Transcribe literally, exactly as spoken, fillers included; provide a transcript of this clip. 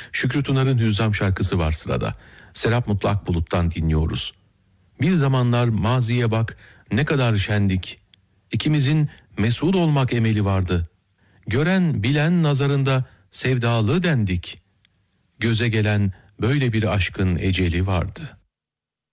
Şükrü Tunar'ın Hüzzam şarkısı var sırada. Serap Mutlu Akbulut'tan dinliyoruz. Bir zamanlar maziye bak, ne kadar şendik. İkimizin mesut olmak emeli vardı. Gören bilen nazarında sevdalı dendik. Göze gelen böyle bir aşkın eceli vardı.